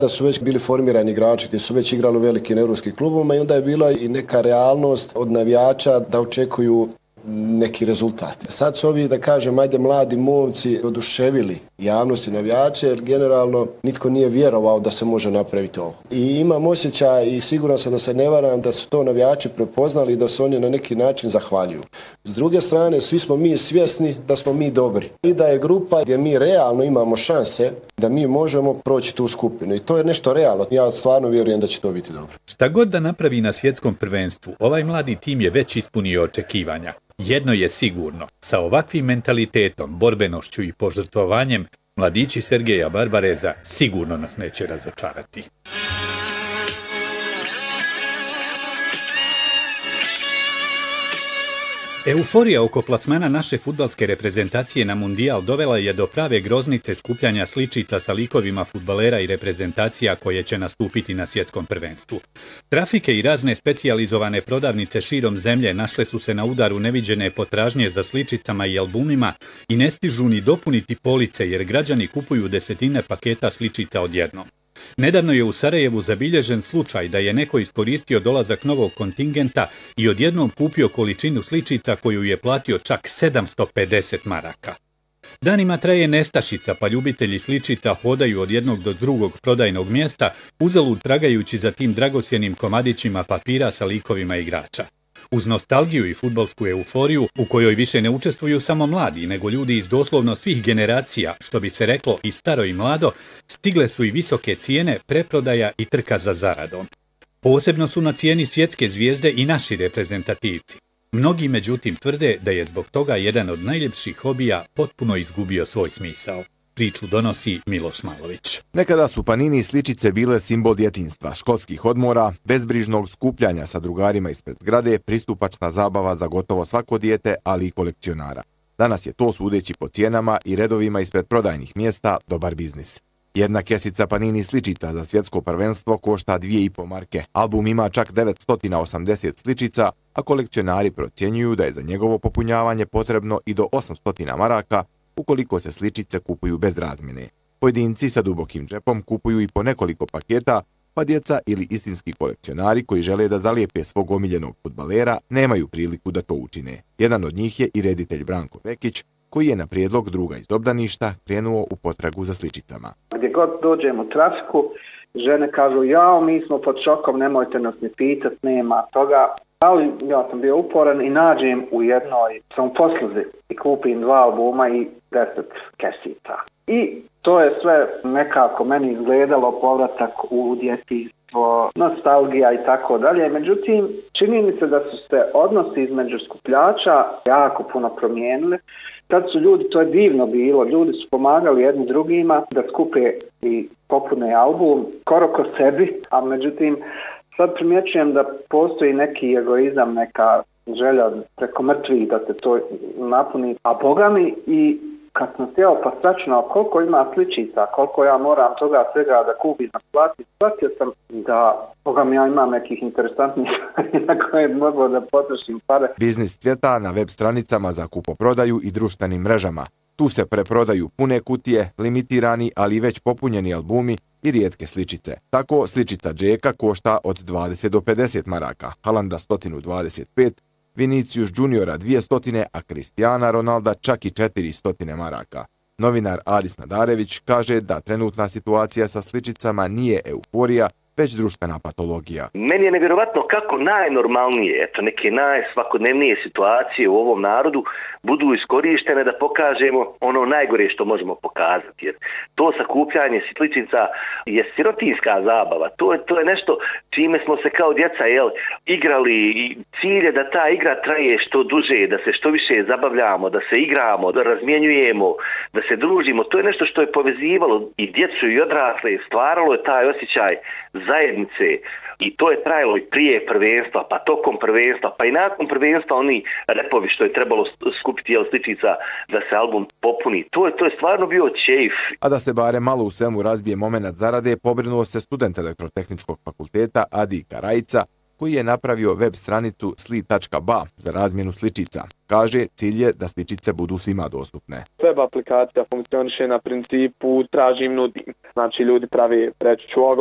da su već bili formirani igrači, gdje su već igrali u velikim europskim klubovima i onda je bila i neka realnost od navijača da očekuju neki rezultat. Sad su ovi, da kažem, ajde mladi momci oduševili javnost i navijače, jer generalno nitko nije vjerovao da se može napraviti ovo. I imam osjećaj i siguran sam da se ne varam da su to navijači prepoznali i da se oni na neki način zahvaljuju. S druge strane, svi smo mi svjesni da smo mi dobri i da je grupa gdje mi realno imamo šanse da mi možemo proći tu skupinu. I to je nešto realno. Ja stvarno vjerujem da će to biti dobro. Šta god da napravi na svjetskom prvenstvu, ovaj mladi tim je već ispunio očekivanja. Jedno je sigurno, sa ovakvim mentalitetom, borbenošću i požrtvovanjem, mladići Sergeja Barbareza sigurno nas neće razočarati. Euforija oko plasmana naše fudbalske reprezentacije na Mundijal dovela je do prave groznice skupljanja sličica sa likovima fudbalera i reprezentacija koje će nastupiti na svjetskom prvenstvu. Trafike i razne specijalizovane prodavnice širom zemlje našle su se na udaru neviđene potražnje za sličicama i albumima i ne stižu ni dopuniti police jer građani kupuju desetine paketa sličica odjednom. Nedavno je u Sarajevu zabilježen slučaj da je neko iskoristio dolazak novog kontingenta i odjednom kupio količinu sličica koju je platio čak 750 maraka. Danima traje nestašica, pa ljubitelji sličica hodaju od jednog do drugog prodajnog mjesta, uzalud tragajući za tim dragocjenim komadićima papira sa likovima igrača. Uz nostalgiju i fudbalsku euforiju, u kojoj više ne učestvuju samo mladi, nego ljudi iz doslovno svih generacija, što bi se reklo i staro i mlado, stigle su i visoke cijene, preprodaja i trka za zaradom. Posebno su na cijeni svjetske zvijezde i naši reprezentativci. Mnogi međutim tvrde da je zbog toga jedan od najljepših hobija potpuno izgubio svoj smisao. Priču donosi Miloš Malović. Nekada su Panini sličice bile simbol djetinjstva, školskih odmora, bezbrižnog skupljanja sa drugarima ispred zgrade, pristupačna zabava za gotovo svako dijete, ali i kolekcionara. Danas je to, sudeći po cijenama i redovima ispred prodajnih mjesta, dobar biznis. Jedna kesica Panini sličica za svjetsko prvenstvo košta 2,5 marke. Album ima čak 980 sličica, a kolekcionari procjenjuju da je za njegovo popunjavanje potrebno i do 800 maraka, ukoliko se sličice kupuju bez razmjene. Pojedinci sa dubokim džepom kupuju i po nekoliko paketa, pa djeca ili istinski kolekcionari koji žele da zalijepe svog omiljenog fudbalera nemaju priliku da to učine. Jedan od njih je i reditelj Branko Vekić, koji je na prijedlog druga iz obdaništa krenuo u potragu za sličicama. Gdje god dođem u trafiku, žene kažu, jao, mi smo pod šokom, nemojte nas ni pitati, nema toga. Ali ja sam bio uporan i nađem u jednoj samoposluzi i kupim 2 albuma i 10 kesica. I to je sve nekako meni izgledalo povratak u djetinjstvo, nostalgija i tako dalje. Međutim, čini mi se da su se odnosi između skupljača jako puno promijenili. Tad su ljudi, to je divno bilo, ljudi su pomagali jedni drugima da skupe i popune album, skoro ko sebi, a međutim, sad primjećujem da postoji neki egoizam, neka želja preko mrtvih da se to napuni. A Boga mi i kad sam sjeo pa sračunao koliko ima sličica, koliko ja moram toga svega da kupim na plati, shvatio sam da Boga mi ja imam nekih interesantnih na koje mogu da potrošim pare. Biznis cvjeta na web stranicama za kupoprodaju i društvenim mrežama. Tu se preprodaju pune kutije, limitirani, ali već popunjeni albumi i rijetke sličice. Tako sličica Džeka košta od 20 do 50 maraka, Haalanda 125, Vinicius Juniora 200, a Cristiana Ronalda čak i 400 maraka. Novinar Adis Nadarević kaže da trenutna situacija sa sličicama nije euforija, već društvena patologija. Meni je nevjerovatno kako najnormalnije, neke najsvakodnevnije situacije u ovom narodu budu iskorištene da pokažemo ono najgore što možemo pokazati. Jer to sakupljanje sličica je sirotinjska zabava. To je nešto čime smo se kao djeca igrali i cilj je da ta igra traje što duže, da se što više zabavljamo, da se igramo, da razmjenjujemo, da se družimo. To je nešto što je povezivalo i djecu i odrasle, stvaralo je taj osjećaj zajednice i to je trajalo i prije prvenstva, pa tokom prvenstva, pa i nakon prvenstva oni repovi što je trebalo skupiti sličica da se album popuni. To je stvarno bio čejf. A da se bare malo u svemu razbije moment zarade, pobrinuo se student Elektrotehničkog fakulteta Adi Karajica, koji je napravio web stranicu sli.ba za razmjenu sličica. Kaže, cilj je da sličice budu svima dostupne. Web aplikacija funkcioniše na principu tražim, nudim. Znači ljudi pravi, reći ću